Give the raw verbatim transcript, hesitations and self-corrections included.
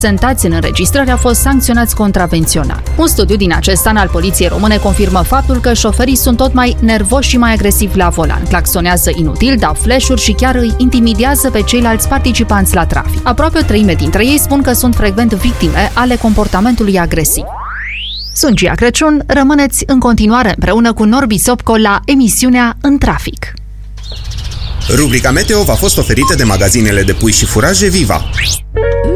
prezentați în înregistrări au fost sancționați contravențional. Un studiu din acest an al poliției române confirmă faptul că șoferii sunt tot mai nervoși și mai agresivi la volan, claxonează inutil, dau flash-uri și chiar îi intimidează pe ceilalți participanți la trafic. Aproape o treime dintre ei spun că sunt frecvent victime ale comportamentului agresiv. Sunt Gia Crăciun, rămâneți în continuare împreună cu Norbi Sopco la emisiunea În Trafic. Rubrica Meteo v-a fost oferită de magazinele de pui și furaje Viva.